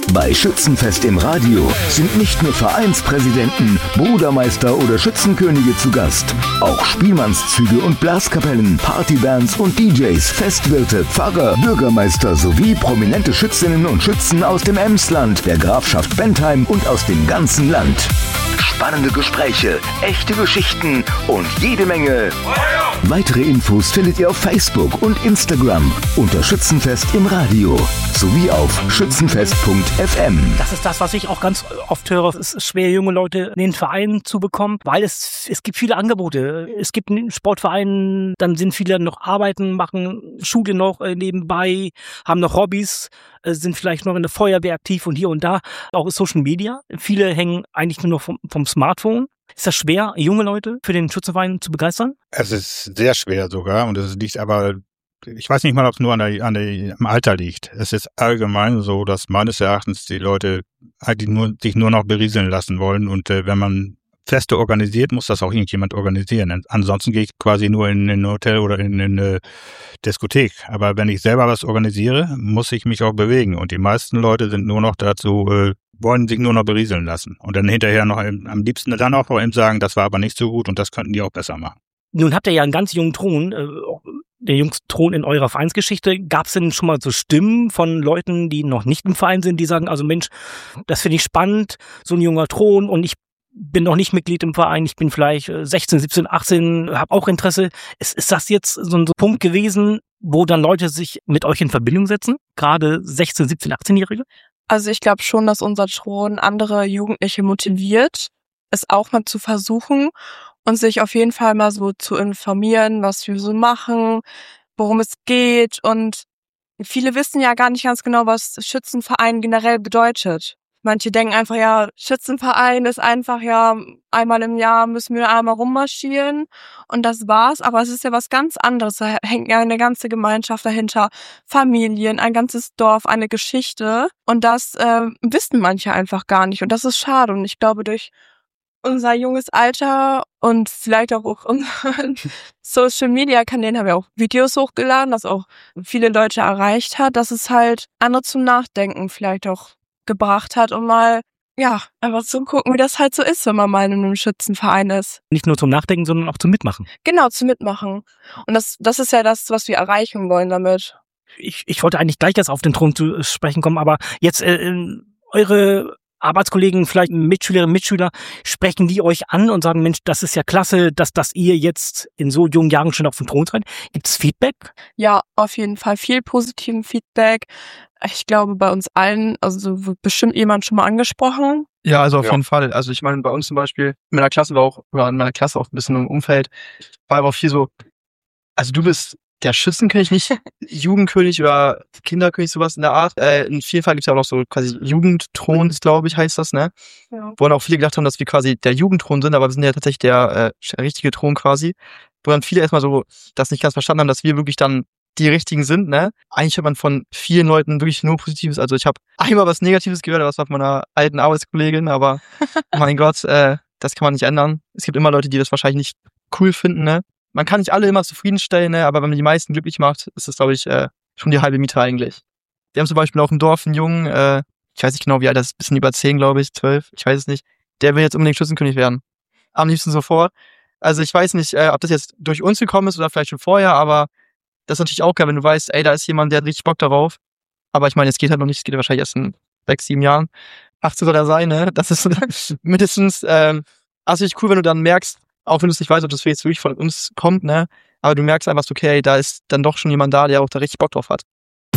Bei Schützenfest im Radio sind nicht nur Vereinspräsidenten, Brudermeister oder Schützenkönige zu Gast. Auch Spielmannszüge und Blaskapellen, Partybands und DJs, Festwirte, Pfarrer, Bürgermeister sowie prominente Schützinnen und Schützen aus dem Emsland, der Grafschaft Bentheim und aus dem ganzen Land. Spannende Gespräche, echte Geschichten und jede Menge. Weitere Infos findet ihr auf Facebook und Instagram unter Schützenfest im Radio sowie auf schützenfest.fm. Das ist das, was ich auch ganz oft höre. Es ist schwer, junge Leute in den Verein zu bekommen, weil es gibt viele Angebote. Es gibt einen Sportverein, dann sind viele noch arbeiten, machen Schule noch nebenbei, haben noch Hobbys, sind vielleicht noch in der Feuerwehr aktiv und hier und da. Auch Social Media. Viele hängen eigentlich nur noch vom Smartphone. Ist das schwer, junge Leute für den Schützenverein zu begeistern? Es ist sehr schwer sogar und es liegt aber, ich weiß nicht mal, ob es nur am Alter liegt. Es ist allgemein so, dass meines Erachtens die Leute eigentlich sich nur noch berieseln lassen wollen und wenn man Feste organisiert, muss das auch irgendjemand organisieren. Ansonsten gehe ich quasi nur in ein Hotel oder in eine Diskothek. Aber wenn ich selber was organisiere, muss ich mich auch bewegen und die meisten Leute sind nur noch dazu wollen sich nur noch berieseln lassen. Und dann hinterher noch am liebsten dann auch noch eben sagen, das war aber nicht so gut und das könnten die auch besser machen. Nun habt ihr ja einen ganz jungen Thron, der jüngste Thron in eurer Vereinsgeschichte. Gab es denn schon mal so Stimmen von Leuten, die noch nicht im Verein sind, die sagen, also Mensch, das finde ich spannend, so ein junger Thron und ich bin noch nicht Mitglied im Verein, ich bin vielleicht 16, 17, 18, habe auch Interesse. Ist das jetzt so ein Punkt gewesen, wo dann Leute sich mit euch in Verbindung setzen? Gerade 16, 17, 18-Jährige? Also ich glaube schon, dass unser Thron andere Jugendliche motiviert, es auch mal zu versuchen und sich auf jeden Fall mal so zu informieren, was wir so machen, worum es geht. Und viele wissen ja gar nicht ganz genau, was Schützenverein generell bedeutet. Manche denken einfach, ja, Schützenverein ist einfach, ja, einmal im Jahr müssen wir einmal rummarschieren und das war's. Aber es ist ja was ganz anderes. Da hängt ja eine ganze Gemeinschaft dahinter, Familien, ein ganzes Dorf, eine Geschichte. Und das wissen manche einfach gar nicht. Und das ist schade. Und ich glaube, durch unser junges Alter und vielleicht auch unseren Social-Media-Kanälen haben wir auch Videos hochgeladen, das auch viele Leute erreicht hat, dass es halt andere zum Nachdenken vielleicht auch gebracht hat, um mal, ja, einfach zu gucken, wie das halt so ist, wenn man mal in einem Schützenverein ist. Nicht nur zum Nachdenken, sondern auch zum Mitmachen. Genau, zum Mitmachen. Und das ist ja das, was wir erreichen wollen damit. Ich wollte eigentlich gleich erst auf den Thron zu sprechen kommen, aber jetzt eure Arbeitskollegen, vielleicht Mitschülerinnen, Mitschüler, sprechen die euch an und sagen, Mensch, das ist ja klasse, dass ihr jetzt in so jungen Jahren schon auf dem Thron seid. Gibt es Feedback? Ja, auf jeden Fall viel positiven Feedback. Ich glaube, bei uns allen, also wird bestimmt jemand schon mal angesprochen. Ja, also auf jeden Fall. Also ich meine, bei uns zum Beispiel, in meiner Klasse auch ein bisschen im Umfeld, war aber auch viel so, also du bist der Schützenkönig, nicht Jugendkönig oder Kinderkönig, sowas in der Art. In vielen Fällen gibt es ja auch noch so quasi Jugendthrons, glaube ich, heißt das, ne? Ja. Wo dann auch viele gedacht haben, dass wir quasi der Jugendthron sind, aber wir sind ja tatsächlich der richtige Thron quasi. Wo dann viele erstmal so das nicht ganz verstanden haben, dass wir wirklich dann die Richtigen sind, ne? Eigentlich hat man von vielen Leuten wirklich nur Positives. Also ich habe einmal was Negatives gehört, das war von meiner alten Arbeitskollegin, aber mein Gott, das kann man nicht ändern. Es gibt immer Leute, die das wahrscheinlich nicht cool finden, ne? Man kann nicht alle immer zufriedenstellen, ne? Aber wenn man die meisten glücklich macht, ist das, glaube ich, schon die halbe Miete eigentlich. Wir haben zum Beispiel auch im Dorf einen Jungen, ich weiß nicht genau, wie alt das ist, ein bisschen über 10, glaube ich, 12, ich weiß es nicht. Der will jetzt unbedingt Schützenkönig werden. Am liebsten sofort. Also ich weiß nicht, ob das jetzt durch uns gekommen ist oder vielleicht schon vorher, aber das ist natürlich auch geil, wenn du weißt, ey, da ist jemand, der hat richtig Bock darauf. Aber ich meine, es geht halt noch nicht, es geht ja wahrscheinlich erst in 6, 7 Jahren. 18 soll er sein, ne? Das ist mindestens, also echt cool, wenn du dann merkst, auch wenn du es nicht weißt, ob das jetzt wirklich von uns kommt, ne? Aber du merkst einfach, okay, da ist dann doch schon jemand da, der auch da richtig Bock drauf hat.